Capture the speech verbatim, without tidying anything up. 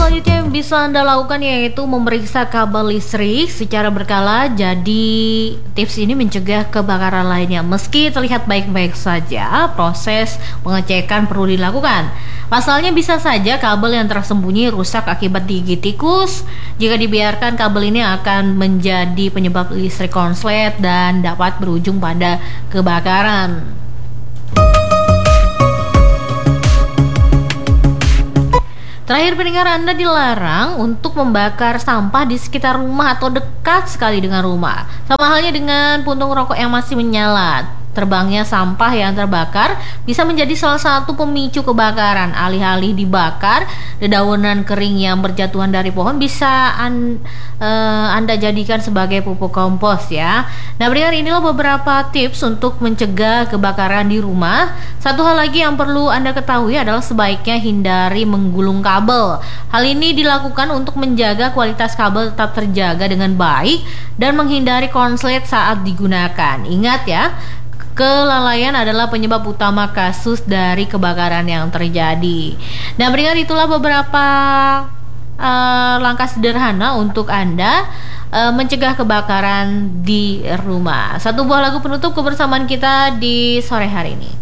selanjutnya yang bisa Anda lakukan yaitu memeriksa kabel listrik secara berkala. Jadi tips ini mencegah kebakaran lainnya. Meski terlihat baik-baik saja, proses pengecekan perlu dilakukan. Pasalnya bisa saja kabel yang tersembunyi rusak akibat digigit tikus. Jika dibiarkan, kabel ini akan menjadi penyebab listrik konslet dan dapat berujung pada kebakaran. Terakhir pendengar, Anda dilarang untuk membakar sampah di sekitar rumah atau dekat sekali dengan rumah. Sama halnya dengan puntung rokok yang masih menyala. Terbangnya sampah yang terbakar bisa menjadi salah satu pemicu kebakaran. Alih-alih dibakar, dedaunan kering yang berjatuhan dari pohon bisa an, uh, Anda jadikan sebagai pupuk kompos ya. Nah, pendengar, inilah beberapa tips untuk mencegah kebakaran di rumah. Satu hal lagi yang perlu Anda ketahui adalah sebaiknya hindari menggulung kabel. Hal ini dilakukan untuk menjaga kualitas kabel tetap terjaga dengan baik dan menghindari konslet saat digunakan. Ingat ya, kelalaian adalah penyebab utama kasus dari kebakaran yang terjadi. Nah, pendengar, itulah beberapa uh, langkah sederhana untuk Anda uh, mencegah kebakaran di rumah. Satu buah lagu penutup kebersamaan kita di sore hari ini.